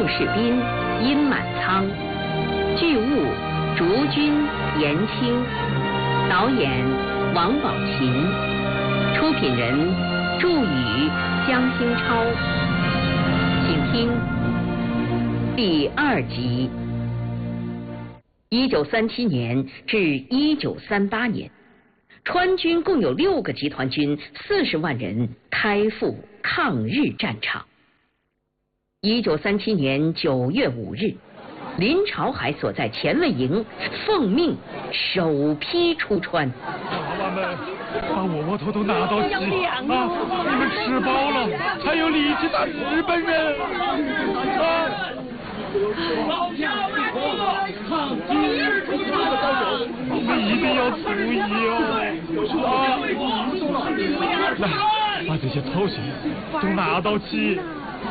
士斌、殷满仓，剧务竹君、严青，导演王宝琴，出品人祝宇、江兴超。请听第2集。1937年至1938年，川军共有6个集团军40万人开赴抗日战场。1937年9月5日，林朝海所在前卫营奉命首批出川。 娃娃们，把窝头都拿到齐啊！你们吃饱了，才有力气打日本人啊！保家卫国，抗日出川的高手，你们一定要注意哦！来，把这些草鞋都拿到齐。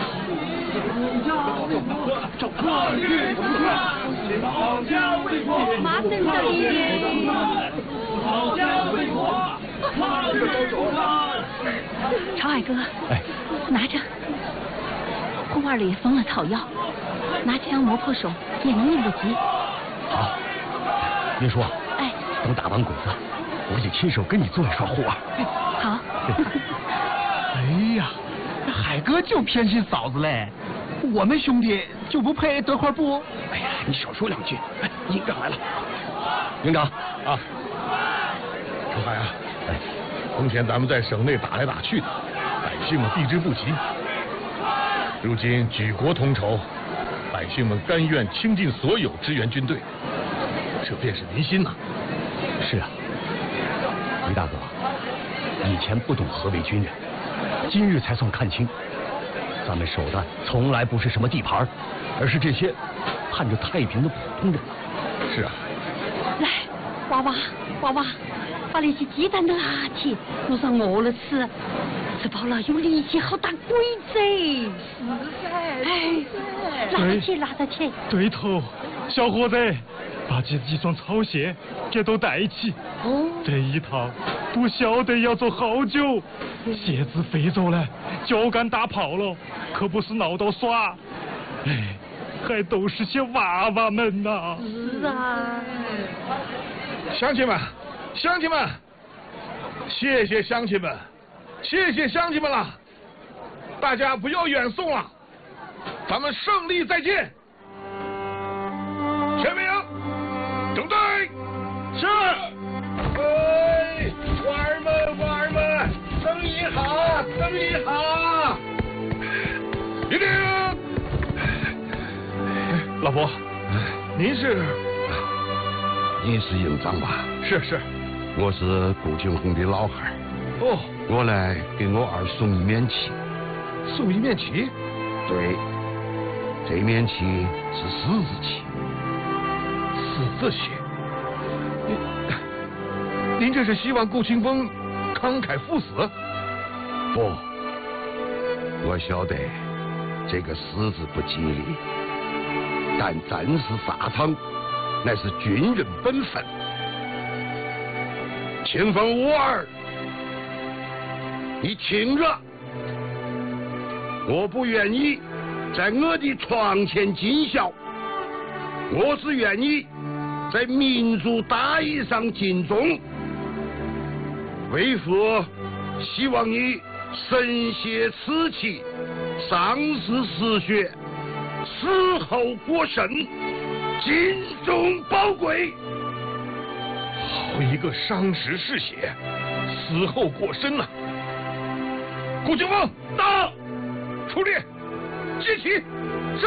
抗日出川，保家卫国，马等着你！保家卫国，抗日出川。 朝海哥，哎，拿着。宫外里封了草药。拿枪磨破手也能应得及。 好，林叔， 哎， 等打完鬼子，我就亲手跟你做一双护腕。 好。 哎呀，海哥就偏心嫂子嘞，我们兄弟就不配得块布？ 哎呀，你少说2句。哎，营长来了。营长啊， 朝海啊，哎，从前咱们在省内打来打去的，百姓们避之不及。如今举国同仇。百姓们甘愿倾尽所有支援军队，这便是民心呐。 是啊，李大哥，以前不懂何为军人，今日才算看清，咱们守的从来不是什么地盘，而是这些盼着太平的普通人。 是啊。 来，娃娃，把那些鸡蛋都拿起，路上饿了吃。吃饱了有力气好打鬼子。是噻。哎，拿得起。 对头，小伙子，把这几双草鞋给都带起。哦。这一趟不晓得要走好久，鞋子飞走了，脚杆打泡了，可不是闹到耍。哎，还都是些娃娃们呐。 是啊。 乡亲们，谢谢乡亲们。谢谢乡亲们了，大家不要远送了，咱们胜利再见。前卫营，整队。是。哎，娃儿们，生意好。一定。老伯，您是营长吧？ 是。 我是顾庆红的老汉。 哦。 我来给我儿送一面旗。 送一面旗？ 对，这面旗是10字旗。 10字旗？您这是希望顾清风慷慨赴死？ 不，我晓得这个10字不吉利，但战士沙场乃是军人本分。清风无儿。你听着，我不愿意在我的床前尽孝，我只愿意在民族大义上尽忠。为父希望你身携此旗，上士嗜血，死后过身，尽忠报国。 好一个伤时嗜血，死后过身呐！顾清风到，出列，接旗。是。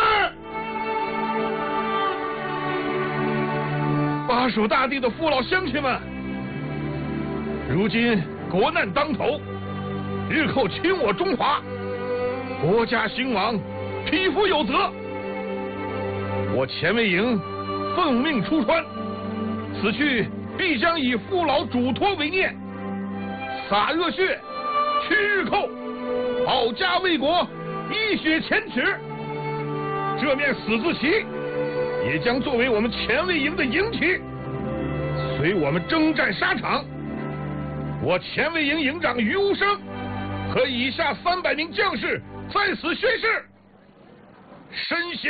巴蜀大地的父老乡亲们，如今国难当头，日寇侵我中华，国家兴亡，匹夫有责。我前卫营奉命出川，此去必将以父老嘱托为念，洒热血，驱日寇，保家卫国，一雪前耻。这面10字旗也将作为我们前卫营的营旗，随我们征战沙场。我前卫营营长于无声和以下300名将士在此宣誓，身先